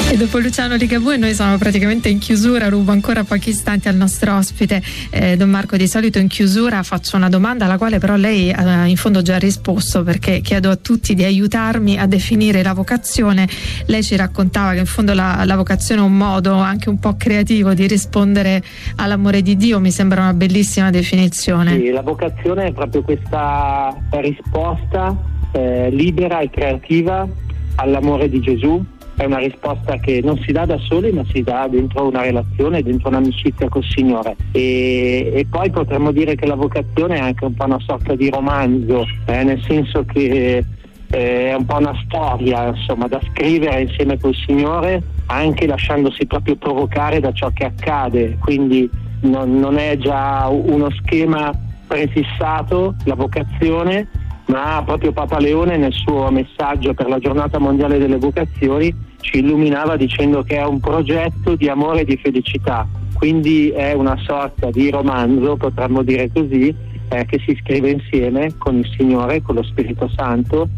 E dopo Luciano Ligabue noi siamo praticamente in chiusura, rubo ancora pochi istanti al nostro ospite Don Marco. Di solito in chiusura faccio una domanda alla quale però lei ha in fondo già risposto, perché chiedo a tutti di aiutarmi a definire la vocazione. Lei ci raccontava che in fondo la vocazione è un modo anche un po' creativo di rispondere all'amore di Dio, mi sembra una bellissima definizione. Sì, la vocazione è proprio questa risposta libera e creativa all'amore di Gesù. È una risposta che non si dà da soli, ma si dà dentro una relazione, dentro un'amicizia col Signore. E poi potremmo dire che la vocazione è anche un po' una sorta di romanzo, nel senso che è un po' una storia, insomma, da scrivere insieme col Signore, anche lasciandosi proprio provocare da ciò che accade. Quindi non è già uno schema prefissato, la vocazione, ma proprio Papa Leone nel suo messaggio per la giornata mondiale delle vocazioni ci illuminava dicendo che è un progetto di amore e di felicità, quindi è una sorta di romanzo, potremmo dire così, che si scrive insieme con il Signore, con lo Spirito Santo,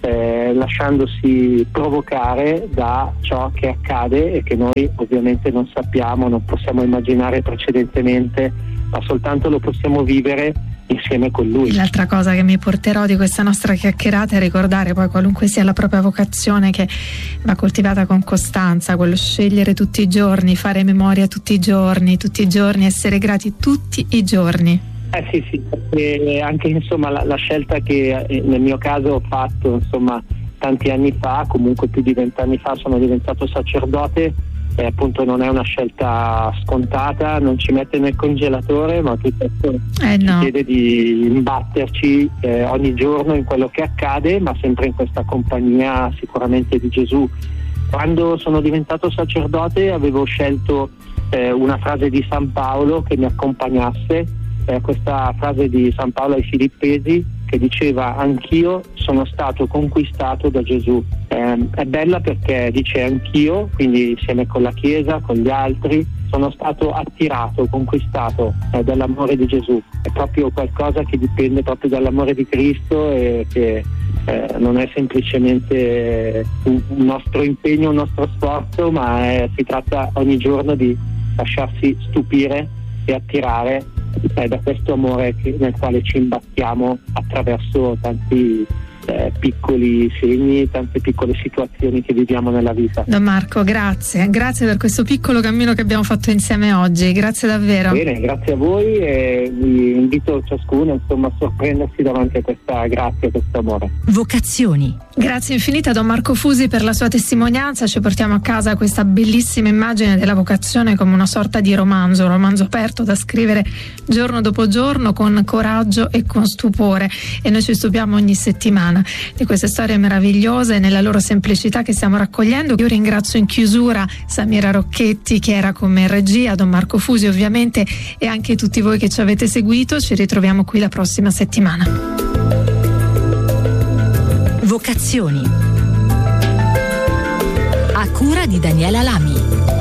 lasciandosi provocare da ciò che accade e che noi ovviamente non sappiamo, non possiamo immaginare precedentemente, ma soltanto lo possiamo vivere insieme con Lui. L'altra cosa che mi porterò di questa nostra chiacchierata è ricordare poi, qualunque sia la propria vocazione, che va coltivata con costanza, quello scegliere tutti i giorni, fare memoria tutti i giorni, essere grati tutti i giorni. Sì, perché anche insomma la scelta che nel mio caso ho fatto insomma tanti anni fa, comunque più di 20 anni fa sono diventato sacerdote, appunto non è una scelta scontata, non ci mette nel congelatore, ma piuttosto ci chiede di imbatterci ogni giorno in quello che accade, ma sempre in questa compagnia sicuramente di Gesù. Quando sono diventato sacerdote avevo scelto una frase di San Paolo che mi accompagnasse, questa frase di San Paolo ai Filippesi che diceva: anch'io sono stato conquistato da Gesù. È bella perché dice anch'io, quindi insieme con la Chiesa, con gli altri, sono stato attirato, conquistato dall'amore di Gesù. È proprio qualcosa che dipende proprio dall'amore di Cristo e che non è semplicemente un nostro impegno, un nostro sforzo, ma si tratta ogni giorno di lasciarsi stupire e attirare da questo amore nel quale ci imbattiamo attraverso tanti piccoli segni, tante piccole situazioni che viviamo nella vita. Don Marco, grazie per questo piccolo cammino che abbiamo fatto insieme oggi, grazie davvero. Bene, grazie a voi e vi invito ciascuno insomma a sorprendersi davanti a questa grazia, a questo amore. Vocazioni. Grazie infinita a Don Marco Fusi per la sua testimonianza. Ci portiamo a casa questa bellissima immagine della vocazione come una sorta di romanzo, un romanzo aperto da scrivere giorno dopo giorno con coraggio e con stupore, e noi ci stupiamo ogni settimana di queste storie meravigliose nella loro semplicità che stiamo raccogliendo. Io ringrazio in chiusura Samira Rocchetti che era con me in regia, Don Marco Fusi ovviamente, e anche tutti voi che ci avete seguito. Ci ritroviamo qui la prossima settimana. Vocazioni a cura di Daniela Lamy.